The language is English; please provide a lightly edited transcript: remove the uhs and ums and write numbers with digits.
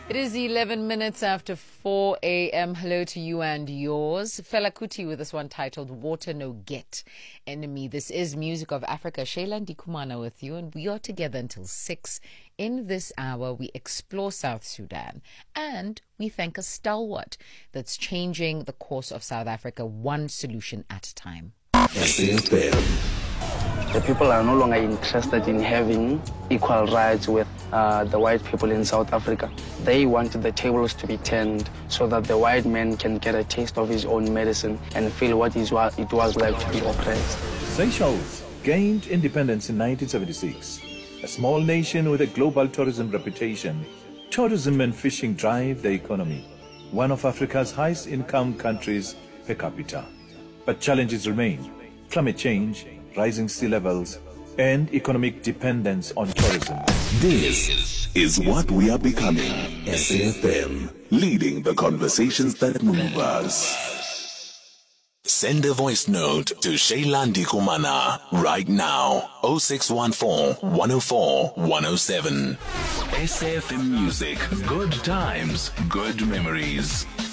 It is 11 minutes after 4 a.m. Hello to you and yours. Fela Kuti with this one titled Water No Get Enemy. This is Music of Africa. Shayla Ndikumana with you, and we are together until 6. In this hour, we explore South Sudan and we thank a stalwart that's changing the course of South Africa one solution at a time. The people are no longer interested in having equal rights with the white people in South Africa. They want the tables to be turned so that the white man can get a taste of his own medicine and feel what it was like to be oppressed. Seychelles gained independence in 1976. A small nation with a global tourism reputation, tourism and fishing drive the economy. One of Africa's highest income countries per capita. But challenges remain. Climate change, rising sea levels, and economic dependence on tourism. This is what we are becoming. SAFM, leading the conversations that move us. Send a voice note to Shayla Ndikumana right now. 0614 104 107. SAFM Music. Good times, good memories.